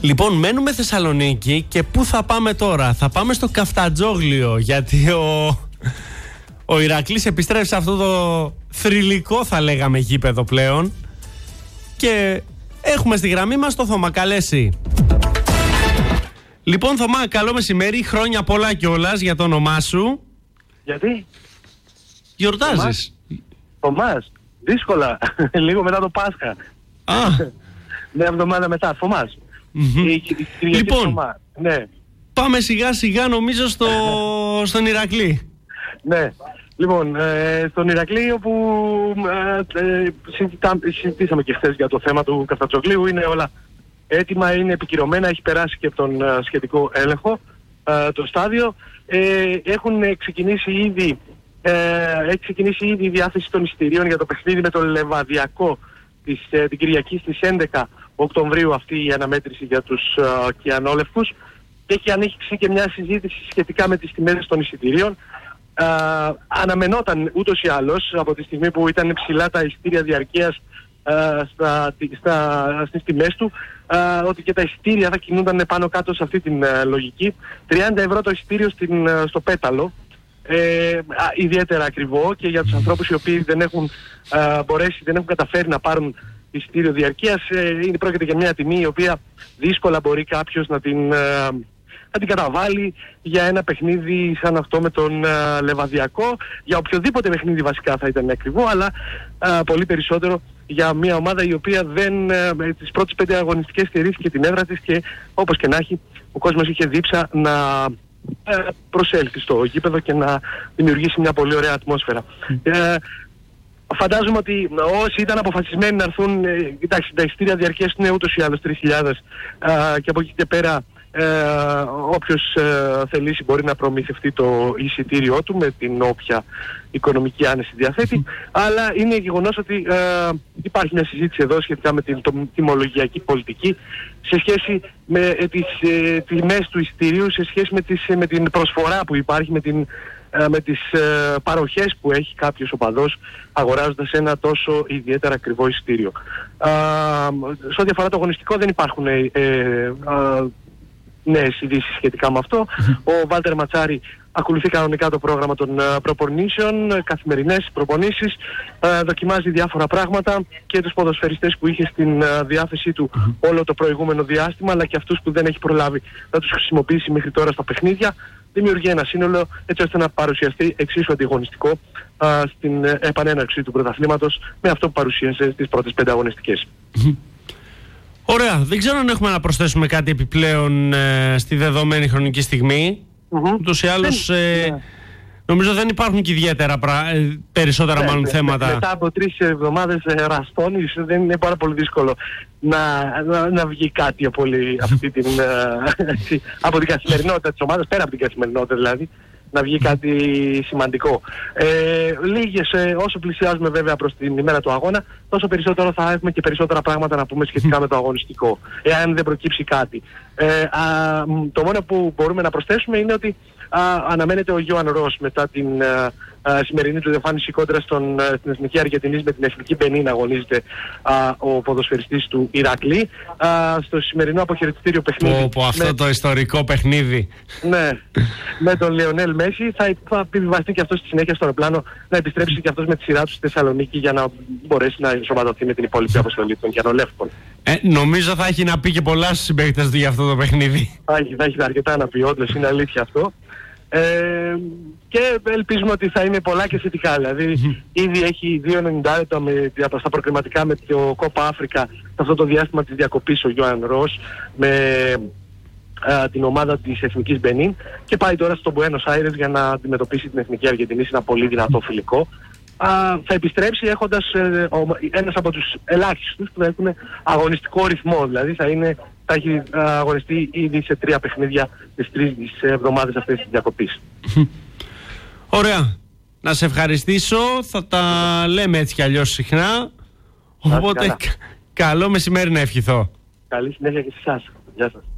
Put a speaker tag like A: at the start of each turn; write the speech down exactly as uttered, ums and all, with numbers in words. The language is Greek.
A: Λοιπόν, μένουμε Θεσσαλονίκη και πού θα πάμε τώρα? Θα πάμε στο Καφτατζόγλιο, γιατί ο, ο Ηρακλής επιστρέφει σε αυτό το θρυλικό, θα λέγαμε, γήπεδο πλέον. Και έχουμε στη γραμμή μας το Θωμά. Καλέσει. Λοιπόν, Θωμά, καλό μεσημέρι, χρόνια πολλά κιόλας για το όνομά σου.
B: Γιατί?
A: Γιορτάζεις.
B: Θωμάς, δύσκολα, λίγο μετά το Πάσχα.
A: Α.
B: Μια εβδομάδα μετά, Θωμάς.
A: Mm-hmm.
B: Η, η, η,
A: λοιπόν,
B: ναι.
A: πάμε σιγά σιγά νομίζω στο, στον Ηρακλή.
B: Ναι, λοιπόν, ε, στον Ηρακλή όπου ε, ε, συζητά, συζητήσαμε και χθες για το θέμα του Καφτατζογλίου, είναι όλα έτοιμα, είναι επικυρωμένα, έχει περάσει και τον ε, σχετικό έλεγχο ε, το στάδιο. Ε, έχουν ξεκινήσει ήδη, ε, έχει ξεκινήσει ήδη η διάθεση των εισιτηρίων για το παιχνίδι με το Λεβαδιακό της, ε, την Κυριακή στις έντεκα Οκτωβρίου, αυτή η αναμέτρηση για τους uh, κιανόλευκους, και έχει ανοίξει και μια συζήτηση σχετικά με τις τιμές των εισιτηρίων. Uh, αναμενόταν ούτως ή άλλως από τη στιγμή που ήταν ψηλά τα εισιτήρια διαρκείας uh, στα, στα, στις τιμές του, uh, ότι και τα εισιτήρια θα κινούνταν πάνω κάτω σε αυτή την uh, λογική. τριάντα ευρώ το εισιτήριο στην, uh, στο Πέταλο. Ε, α, ιδιαίτερα ακριβό και για τους ανθρώπους οι οποίοι δεν έχουν α, μπορέσει, δεν έχουν καταφέρει να πάρουν εισιτήριο διαρκείας. Ε, είναι πρόκειται για μια τιμή η οποία δύσκολα μπορεί κάποιος να την, α, να την καταβάλει για ένα παιχνίδι σαν αυτό με τον α, Λεβαδιακό. Για οποιοδήποτε παιχνίδι βασικά θα ήταν ακριβό, αλλά α, πολύ περισσότερο για μια ομάδα η οποία δεν, α, με τις πρώτες πέντε αγωνιστικές στηρίχθηκε την έδρα της και όπως και να έχει ο κόσμος είχε δίψα να προσέλθει στο γήπεδο και να δημιουργήσει μια πολύ ωραία ατμόσφαιρα. Mm. Ε, φαντάζομαι ότι όσοι ήταν αποφασισμένοι να έρθουν, ε, εντάξει, τα εισιτήρια διαρκείας είναι ούτως ή άλλως τρεις χιλιάδες ε, και από εκεί και πέρα ε, όποιος ε, θελήσει μπορεί να προμηθευτεί το εισιτήριό του με την όποια οικονομική άνεση διαθέτει, mm. αλλά είναι γεγονός ότι ε, υπάρχει μια συζήτηση εδώ σχετικά με την το, τιμολογιακή πολιτική σε σχέση με ε, τις ε, τιμές του εισιτηρίου, σε σχέση με, τις, ε, με την προσφορά που υπάρχει, με, την, ε, με τις ε, παροχές που έχει κάποιος οπαδός αγοράζοντας ένα τόσο ιδιαίτερα ακριβό εισιτήριο. Ε, σε ό,τι αφορά το αγωνιστικό δεν υπάρχουν ε, ε, ε, νέες ειδήσεις σχετικά με αυτό. Ο Βάλτερ Ματσάρη ακολουθεί κανονικά το πρόγραμμα των uh, προπονήσεων, καθημερινές προπονήσεις, uh, δοκιμάζει διάφορα πράγματα και τους ποδοσφαιριστές που είχε στην uh, διάθεσή του όλο το προηγούμενο διάστημα, αλλά και αυτούς που δεν έχει προλάβει να τους χρησιμοποιήσει μέχρι τώρα στα παιχνίδια. Δημιουργεί ένα σύνολο έτσι ώστε να παρουσιαστεί εξίσου αντιγωνιστικό uh, στην uh, επανέναρξη του πρωταθλήματος με αυτό που παρουσίασε στις πρώτες πέντε αγωνιστικές.
A: Ωραία. Δεν ξέρω αν έχουμε να προσθέσουμε κάτι επιπλέον ε, στη δεδομένη χρονική στιγμή. Mm-hmm. Ούτως ή άλλως ε, yeah. νομίζω δεν υπάρχουν και ιδιαίτερα πρα, ε, περισσότερα yeah, μάλλον yeah, θέματα.
B: Μετά από τρεις εβδομάδες ε, ραστώνεις δεν είναι πάρα πολύ δύσκολο να, να, να βγει κάτι από, αυτή την, ε, από την καθημερινότητα της ομάδας, πέρα από την καθημερινότητα δηλαδή, να βγει κάτι σημαντικό. Ε, λίγες, ε, όσο πλησιάζουμε βέβαια προς την ημέρα του αγώνα, τόσο περισσότερο θα έχουμε και περισσότερα πράγματα να πούμε σχετικά με το αγωνιστικό, εάν δεν προκύψει κάτι. Ε, α, το μόνο που μπορούμε να προσθέσουμε είναι ότι α, αναμένεται ο Γιώαν Ρος μετά την α, α, σημερινή του εμφάνιση κόντρα στον, α, στην Εθνική Αργεντινής με την Εθνική Μπενίν αγωνίζεται α, ο ποδοσφαιριστής του Ηρακλή. Α, στο σημερινό αποχαιρετιστήριο παιχνίδι.
A: Πω, αυτό με... το ιστορικό παιχνίδι.
B: Ναι, με τον Λεωνέλ Μέση θα, θα επιβιβαστεί και αυτός στη συνέχεια στο αεροπλάνο να επιστρέψει και αυτός με τη σειρά του στη Θεσσαλονίκη για να μπορέσει να ενσωματωθεί με την υπόλοιπη αποστολή των κιανολεύκων.
A: Ε, νομίζω θα έχει να πει και πολλά στους συμπαίκτες του για αυτό το παιχνίδι.
B: Θα έχει, θα έχει αρκετά να πει, όντως είναι αλήθεια αυτό. Ε, και ελπίζουμε ότι θα είναι πολλά και θετικά. Δηλαδή, ήδη έχει δύο ενενήντα λεπτά με, στα προκριματικά με το Κόπα Αφρικα σε αυτό το διάστημα της διακοπής ο Γιώαν Ρος με α, την ομάδα της Εθνικής Μπενίν και πάει τώρα στο Μπουένος Άιρες για να αντιμετωπίσει την Εθνική Αργεντινή σε ένα πολύ δυνατό φιλικό. Α, θα επιστρέψει έχοντας ε, ο, ένας από τους ελάχιστους που θα έχουν αγωνιστικό ρυθμό, δηλαδή θα, είναι, θα έχει α, αγωνιστεί ήδη σε τρία παιχνίδια τις τρεις εβδομάδες αυτές της διακοπής.
A: Ωραία. Να σε ευχαριστήσω, θα τα λέμε έτσι κι αλλιώς συχνά, οπότε καλό μεσημέρι να ευχηθώ.
B: Καλή συνέχεια και σε εσάς. Γεια σας.